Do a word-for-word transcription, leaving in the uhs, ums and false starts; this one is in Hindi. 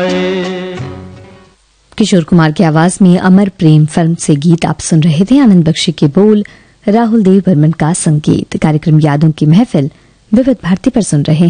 किशोर कुमार की आवाज में अमर प्रेम फिल्म से गीत आप सुन रहे थे। आनंद बख्शी के बोल, राहुल देव बर्मन का संगीत। कार्यक्रम यादों की महफिल विविध भारती पर सुन रहे